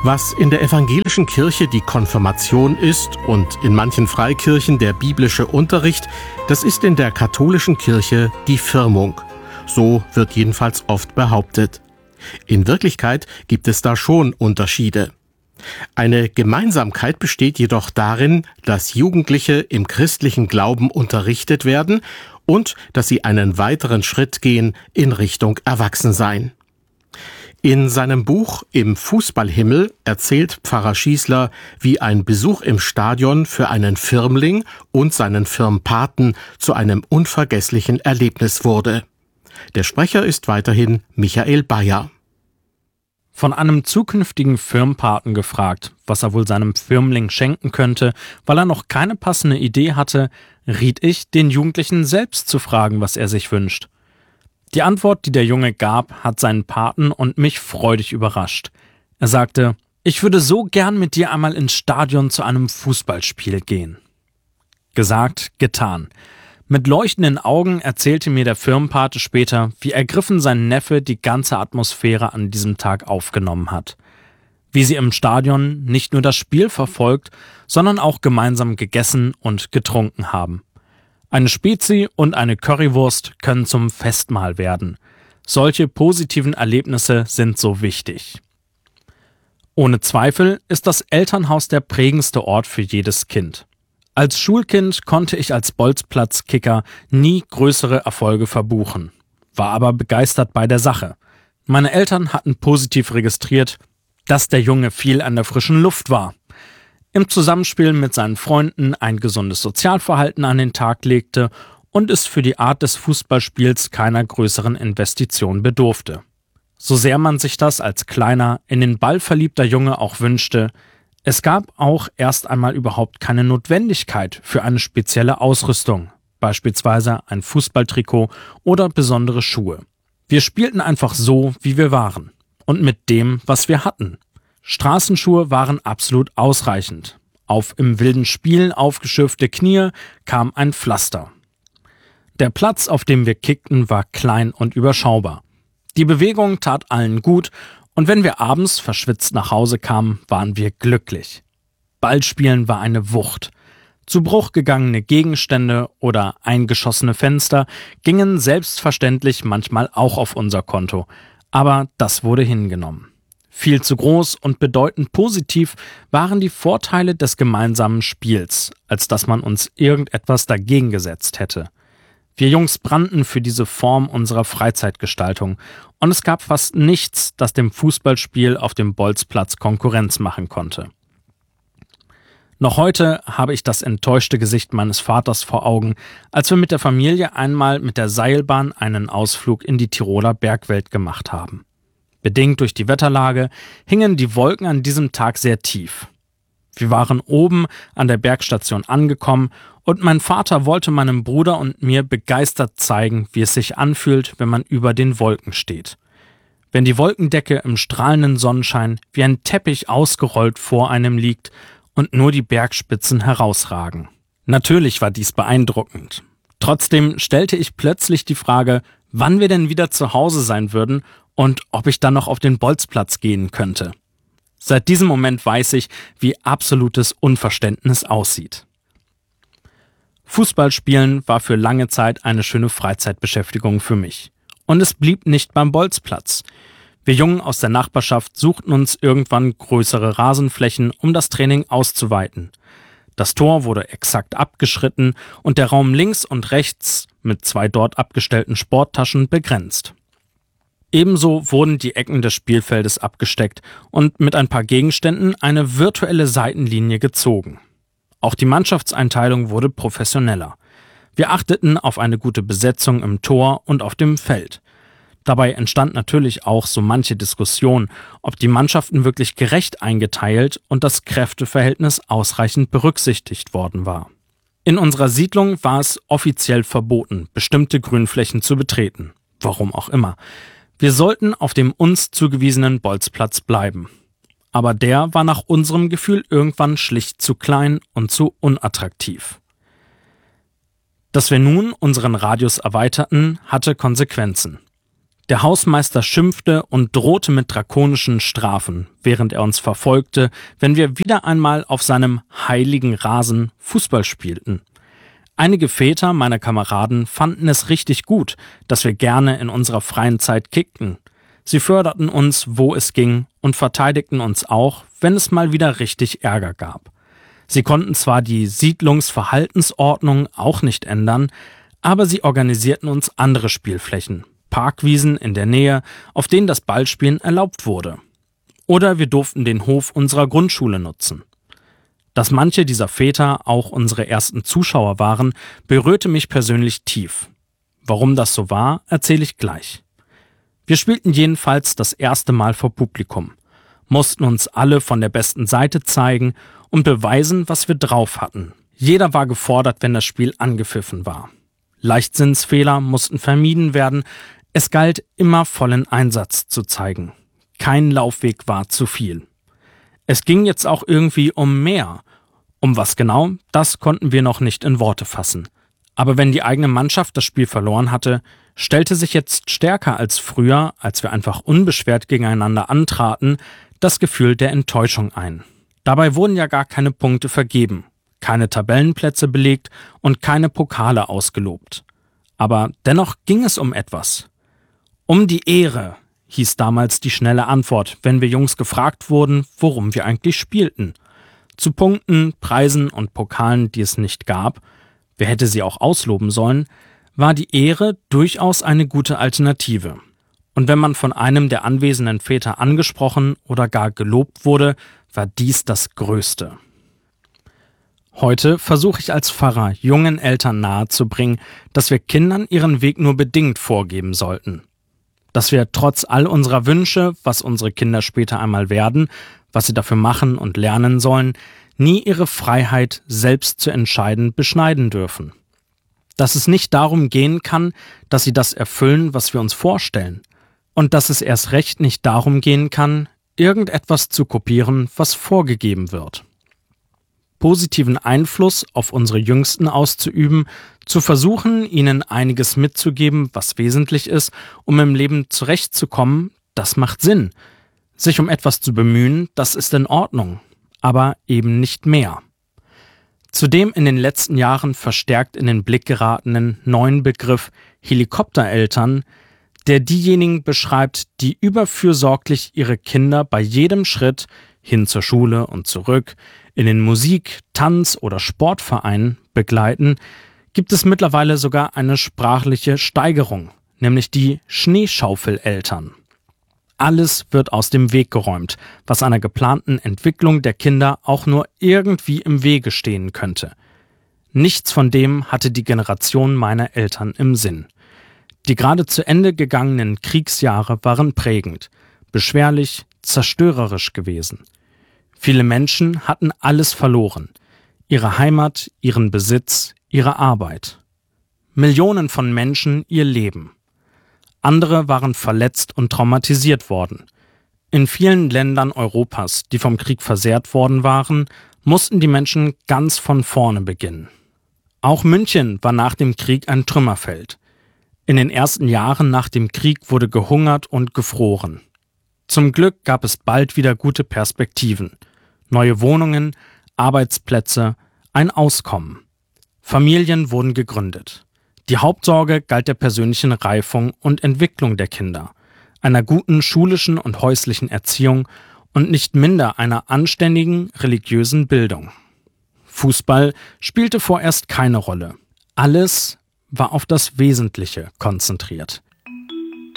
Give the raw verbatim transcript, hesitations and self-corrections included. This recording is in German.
Was in der evangelischen Kirche die Konfirmation ist und in manchen Freikirchen der biblische Unterricht, das ist in der katholischen Kirche die Firmung. So wird jedenfalls oft behauptet. In Wirklichkeit gibt es da schon Unterschiede. Eine Gemeinsamkeit besteht jedoch darin, dass Jugendliche im christlichen Glauben unterrichtet werden und dass sie einen weiteren Schritt gehen in Richtung Erwachsensein. In seinem Buch Im Fußballhimmel erzählt Pfarrer Schießler, wie ein Besuch im Stadion für einen Firmling und seinen Firmpaten zu einem unvergesslichen Erlebnis wurde. Der Sprecher ist weiterhin Michael Bayer. Von einem zukünftigen Firmpaten gefragt, was er wohl seinem Firmling schenken könnte, weil er noch keine passende Idee hatte, riet ich, den Jugendlichen selbst zu fragen, was er sich wünscht. Die Antwort, die der Junge gab, hat seinen Paten und mich freudig überrascht. Er sagte, ich würde so gern mit dir einmal ins Stadion zu einem Fußballspiel gehen. Gesagt, getan. Mit leuchtenden Augen erzählte mir der Firmenpate später, wie ergriffen sein Neffe die ganze Atmosphäre an diesem Tag aufgenommen hat. Wie sie im Stadion nicht nur das Spiel verfolgt, sondern auch gemeinsam gegessen und getrunken haben. Eine Spezi und eine Currywurst können zum Festmahl werden. Solche positiven Erlebnisse sind so wichtig. Ohne Zweifel ist das Elternhaus der prägendste Ort für jedes Kind. Als Schulkind konnte ich als Bolzplatzkicker nie größere Erfolge verbuchen, war aber begeistert bei der Sache. Meine Eltern hatten positiv registriert, dass der Junge viel an der frischen Luft war, im Zusammenspiel mit seinen Freunden ein gesundes Sozialverhalten an den Tag legte und es für die Art des Fußballspiels keiner größeren Investition bedurfte. So sehr man sich das als kleiner, in den Ball verliebter Junge auch wünschte, es gab auch erst einmal überhaupt keine Notwendigkeit für eine spezielle Ausrüstung, beispielsweise ein Fußballtrikot oder besondere Schuhe. Wir spielten einfach so, wie wir waren und mit dem, was wir hatten. Straßenschuhe waren absolut ausreichend. Auf im wilden Spiel aufgeschürfte Knie kam ein Pflaster. Der Platz, auf dem wir kickten, war klein und überschaubar. Die Bewegung tat allen gut und wenn wir abends verschwitzt nach Hause kamen, waren wir glücklich. Ballspielen war eine Wucht. Zu Bruch gegangene Gegenstände oder eingeschossene Fenster gingen selbstverständlich manchmal auch auf unser Konto, aber das wurde hingenommen. Viel zu groß und bedeutend positiv waren die Vorteile des gemeinsamen Spiels, als dass man uns irgendetwas dagegen gesetzt hätte. Wir Jungs brannten für diese Form unserer Freizeitgestaltung und es gab fast nichts, das dem Fußballspiel auf dem Bolzplatz Konkurrenz machen konnte. Noch heute habe ich das enttäuschte Gesicht meines Vaters vor Augen, als wir mit der Familie einmal mit der Seilbahn einen Ausflug in die Tiroler Bergwelt gemacht haben. Bedingt durch die Wetterlage hingen die Wolken an diesem Tag sehr tief. Wir waren oben an der Bergstation angekommen und mein Vater wollte meinem Bruder und mir begeistert zeigen, wie es sich anfühlt, wenn man über den Wolken steht. Wenn die Wolkendecke im strahlenden Sonnenschein wie ein Teppich ausgerollt vor einem liegt und nur die Bergspitzen herausragen. Natürlich war dies beeindruckend. Trotzdem stellte ich plötzlich die Frage, wann wir denn wieder zu Hause sein würden und ob ich dann noch auf den Bolzplatz gehen könnte. Seit diesem Moment weiß ich, wie absolutes Unverständnis aussieht. Fußballspielen war für lange Zeit eine schöne Freizeitbeschäftigung für mich. Und es blieb nicht beim Bolzplatz. Wir Jungen aus der Nachbarschaft suchten uns irgendwann größere Rasenflächen, um das Training auszuweiten. Das Tor wurde exakt abgeschritten und der Raum links und rechts mit zwei dort abgestellten Sporttaschen begrenzt. Ebenso wurden die Ecken des Spielfeldes abgesteckt und mit ein paar Gegenständen eine virtuelle Seitenlinie gezogen. Auch die Mannschaftseinteilung wurde professioneller. Wir achteten auf eine gute Besetzung im Tor und auf dem Feld. Dabei entstand natürlich auch so manche Diskussion, ob die Mannschaften wirklich gerecht eingeteilt und das Kräfteverhältnis ausreichend berücksichtigt worden war. In unserer Siedlung war es offiziell verboten, bestimmte Grünflächen zu betreten. Warum auch immer. Wir sollten auf dem uns zugewiesenen Bolzplatz bleiben. Aber der war nach unserem Gefühl irgendwann schlicht zu klein und zu unattraktiv. Dass wir nun unseren Radius erweiterten, hatte Konsequenzen. Der Hausmeister schimpfte und drohte mit drakonischen Strafen, während er uns verfolgte, wenn wir wieder einmal auf seinem heiligen Rasen Fußball spielten. Einige Väter meiner Kameraden fanden es richtig gut, dass wir gerne in unserer freien Zeit kickten. Sie förderten uns, wo es ging, und verteidigten uns auch, wenn es mal wieder richtig Ärger gab. Sie konnten zwar die Siedlungsverhaltensordnung auch nicht ändern, aber sie organisierten uns andere Spielflächen, Parkwiesen in der Nähe, auf denen das Ballspielen erlaubt wurde. Oder wir durften den Hof unserer Grundschule nutzen. Dass manche dieser Väter auch unsere ersten Zuschauer waren, berührte mich persönlich tief. Warum das so war, erzähle ich gleich. Wir spielten jedenfalls das erste Mal vor Publikum, mussten uns alle von der besten Seite zeigen und beweisen, was wir drauf hatten. Jeder war gefordert, wenn das Spiel angepfiffen war. Leichtsinnsfehler mussten vermieden werden, es galt immer vollen Einsatz zu zeigen. Kein Laufweg war zu viel. Es ging jetzt auch irgendwie um mehr. Um was genau, das konnten wir noch nicht in Worte fassen. Aber wenn die eigene Mannschaft das Spiel verloren hatte, stellte sich jetzt stärker als früher, als wir einfach unbeschwert gegeneinander antraten, das Gefühl der Enttäuschung ein. Dabei wurden ja gar keine Punkte vergeben, keine Tabellenplätze belegt und keine Pokale ausgelobt. Aber dennoch ging es um etwas. Um die Ehre, hieß damals die schnelle Antwort, wenn wir Jungs gefragt wurden, worum wir eigentlich spielten. Zu Punkten, Preisen und Pokalen, die es nicht gab, wer hätte sie auch ausloben sollen, war die Ehre durchaus eine gute Alternative. Und wenn man von einem der anwesenden Väter angesprochen oder gar gelobt wurde, war dies das Größte. Heute versuche ich als Pfarrer jungen Eltern nahezubringen, dass wir Kindern ihren Weg nur bedingt vorgeben sollten. Dass wir trotz all unserer Wünsche, was unsere Kinder später einmal werden, was sie dafür machen und lernen sollen, nie ihre Freiheit, selbst zu entscheiden, beschneiden dürfen. Dass es nicht darum gehen kann, dass sie das erfüllen, was wir uns vorstellen. Und dass es erst recht nicht darum gehen kann, irgendetwas zu kopieren, was vorgegeben wird. Positiven Einfluss auf unsere Jüngsten auszuüben, zu versuchen, ihnen einiges mitzugeben, was wesentlich ist, um im Leben zurechtzukommen, das macht Sinn. Sich um etwas zu bemühen, das ist in Ordnung, aber eben nicht mehr. Zudem in den letzten Jahren verstärkt in den Blick geratenen neuen Begriff Helikoptereltern, der diejenigen beschreibt, die überfürsorglich ihre Kinder bei jedem Schritt hin zur Schule und zurück, in den Musik-, Tanz- oder Sportverein begleiten, gibt es mittlerweile sogar eine sprachliche Steigerung, nämlich die Schneeschaufeleltern. Alles wird aus dem Weg geräumt, was einer geplanten Entwicklung der Kinder auch nur irgendwie im Wege stehen könnte. Nichts von dem hatte die Generation meiner Eltern im Sinn. Die gerade zu Ende gegangenen Kriegsjahre waren prägend, beschwerlich, zerstörerisch gewesen. Viele Menschen hatten alles verloren, ihre Heimat, ihren Besitz, ihre Arbeit. Millionen von Menschen ihr Leben. Andere waren verletzt und traumatisiert worden. In vielen Ländern Europas, die vom Krieg versehrt worden waren, mussten die Menschen ganz von vorne beginnen. Auch München war nach dem Krieg ein Trümmerfeld. In den ersten Jahren nach dem Krieg wurde gehungert und gefroren. Zum Glück gab es bald wieder gute Perspektiven. Neue Wohnungen, Arbeitsplätze, ein Auskommen. Familien wurden gegründet. Die Hauptsorge galt der persönlichen Reifung und Entwicklung der Kinder, einer guten schulischen und häuslichen Erziehung und nicht minder einer anständigen religiösen Bildung. Fußball spielte vorerst keine Rolle. Alles war auf das Wesentliche konzentriert.